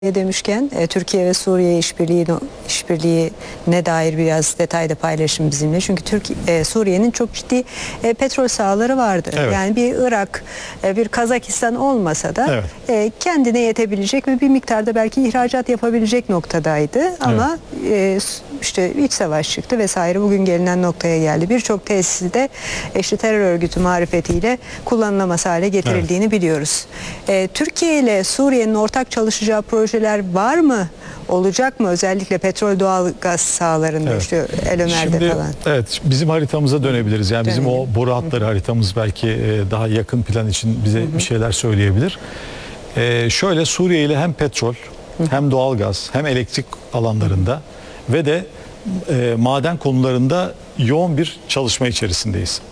Demişken Türkiye ve Suriye işbirliğine dair biraz detayda paylaşın bizimle. Çünkü Suriye'nin çok ciddi petrol sahaları vardı. Evet. Yani bir Irak, bir Kazakistan olmasa da Evet. Kendine yetebilecek ve bir miktarda belki ihracat yapabilecek noktadaydı. Ama işte iç savaş çıktı vesaire, bugün gelinen noktaya geldi. Birçok tesiste işte terör örgütü marifetiyle kullanılamaz hale getirildiğini biliyoruz. Türkiye ile Suriye'nin ortak çalışacağı projeler var mı? Olacak mı? Özellikle petrol, doğal gaz sahalarında, işte El Ömer'de falan. Evet, bizim haritamıza dönebiliriz. Yani bizim o boru hatları haritamız belki daha yakın plan için bize bir şeyler söyleyebilir. Şöyle, Suriye ile hem petrol, hem doğal gaz, hem elektrik alanlarında ve de maden konularında yoğun bir çalışma içerisindeyiz.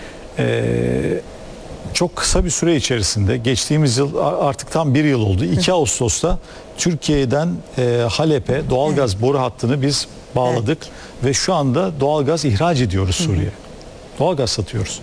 Çok kısa bir süre içerisinde, geçtiğimiz yıl artık tam bir yıl oldu. 2 Ağustos'ta Türkiye'den Halep'e doğalgaz boru hattını biz bağladık ve şu anda doğalgaz ihraç ediyoruz Suriye'ye. Doğalgaz satıyoruz.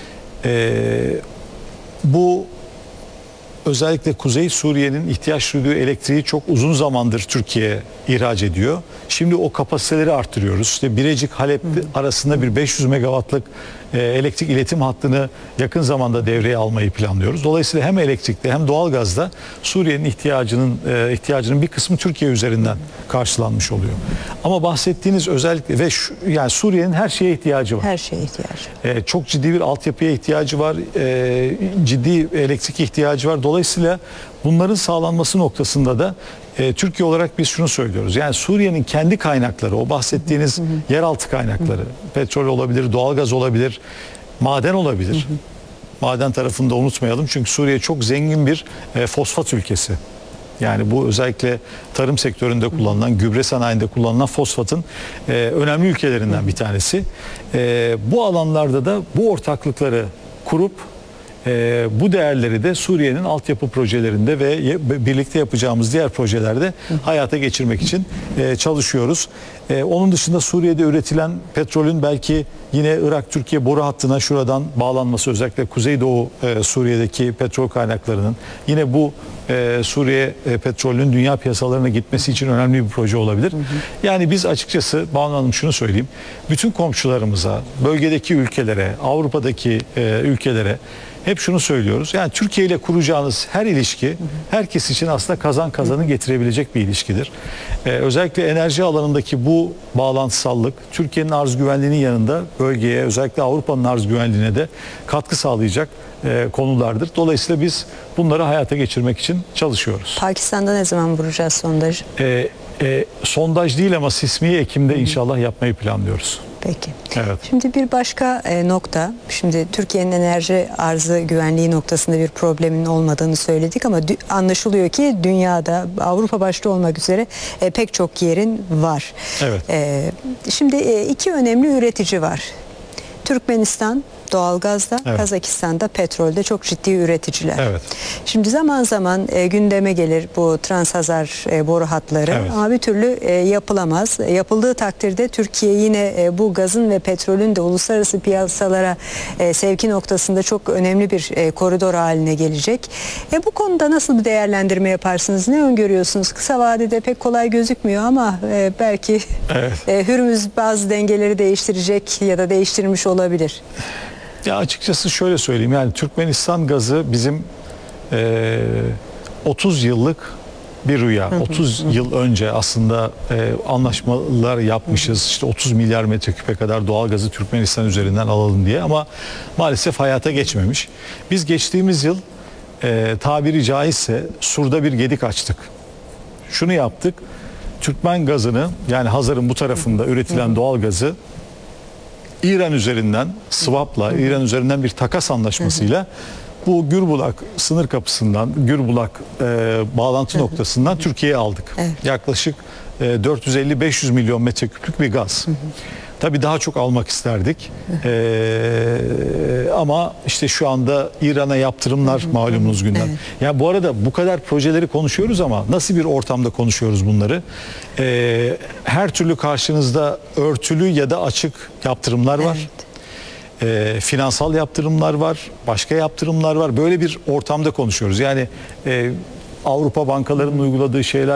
Bu özellikle Kuzey Suriye'nin ihtiyaç duyduğu elektriği çok uzun zamandır Türkiye ihraç ediyor. Şimdi o kapasiteleri arttırıyoruz. İşte Birecik Halep arasında bir 500 megawattlık elektrik iletim hattını yakın zamanda devreye almayı planlıyoruz. Dolayısıyla hem elektrikte hem doğalgazda Suriye'nin ihtiyacının bir kısmı Türkiye üzerinden karşılanmış oluyor. Ama bahsettiğiniz özellikle ve yani Suriye'nin her şeye ihtiyacı var. Her şeye ihtiyacı. Çok ciddi bir altyapıya ihtiyacı var. Ciddi elektrik ihtiyacı var. Dolayısıyla bunların sağlanması noktasında da Türkiye olarak biz şunu söylüyoruz. Yani Suriye'nin kendi kaynakları, o bahsettiğiniz yeraltı kaynakları, petrol olabilir, doğalgaz olabilir, maden olabilir. Maden tarafını da unutmayalım. Çünkü Suriye çok zengin bir fosfat ülkesi. Yani bu özellikle tarım sektöründe kullanılan, gübre sanayinde kullanılan fosfatın önemli ülkelerinden bir tanesi. Bu alanlarda da bu ortaklıkları kurup bu değerleri de Suriye'nin altyapı projelerinde ve birlikte yapacağımız diğer projelerde hayata geçirmek için çalışıyoruz. Onun dışında Suriye'de üretilen petrolün belki yine Irak-Türkiye boru hattına şuradan bağlanması, özellikle Kuzeydoğu Suriye'deki petrol kaynaklarının yine bu Suriye petrolünün dünya piyasalarına gitmesi için önemli bir proje olabilir. Yani biz açıkçası, Banu Hanım, şunu söyleyeyim. Bütün komşularımıza, bölgedeki ülkelere, Avrupa'daki ülkelere hep şunu söylüyoruz. Yani Türkiye ile kuracağınız her ilişki herkes için aslında kazan kazanı getirebilecek bir ilişkidir. Özellikle enerji alanındaki bu bağlantısallık Türkiye'nin arz güvenliğinin yanında bölgeye, özellikle Avrupa'nın arz güvenliğine de katkı sağlayacak konulardır. Dolayısıyla biz bunları hayata geçirmek için çalışıyoruz. Pakistan'da ne zaman vuracağız sondajı? Sondaj değil ama sismiyi Ekim'de inşallah yapmayı planlıyoruz. Peki. Evet. Şimdi bir başka nokta. Şimdi Türkiye'nin enerji arzı güvenliği noktasında bir problemin olmadığını söyledik ama anlaşılıyor ki dünyada, Avrupa başta olmak üzere pek çok yerin var. Evet. Şimdi iki önemli üretici var. Türkmenistan doğalgazda, Kazakistan'da petrolde çok ciddi üreticiler. Evet. Şimdi zaman zaman gündeme gelir bu Transhazar boru hatları ama bir türlü yapılamaz. Yapıldığı takdirde Türkiye yine bu gazın ve petrolün de uluslararası piyasalara sevki noktasında çok önemli bir koridor haline gelecek. Bu konuda nasıl bir değerlendirme yaparsınız? Ne öngörüyorsunuz? Kısa vadede pek kolay gözükmüyor ama belki Hürmüz bazı dengeleri değiştirecek ya da değiştirmiş olabilir. Ya açıkçası şöyle söyleyeyim, yani Türkmenistan gazı bizim 30 yıllık bir rüya. 30 yıl önce aslında anlaşmalar yapmışız. İşte 30 milyar metreküpe kadar doğal gazı Türkmenistan üzerinden alalım diye, ama maalesef hayata geçmemiş. Biz geçtiğimiz yıl tabiri caizse surda bir gedik açtık. Şunu yaptık. Türkmen gazını, yani Hazar'ın bu tarafında üretilen doğal gazı İran üzerinden swap'la, İran üzerinden bir takas anlaşmasıyla bu Gürbulak sınır kapısından, Gürbulak bağlantı noktasından Türkiye'ye aldık. Yaklaşık 450-500 milyon metreküplük bir gaz. Tabii daha çok almak isterdik. Ama işte şu anda İran'a yaptırımlar malumunuz gündem. Yani bu arada bu kadar projeleri konuşuyoruz ama nasıl bir ortamda konuşuyoruz bunları? Her türlü karşınızda örtülü ya da açık yaptırımlar var. Finansal yaptırımlar var, başka yaptırımlar var. Böyle bir ortamda konuşuyoruz. Yani Avrupa bankalarının uyguladığı şeyler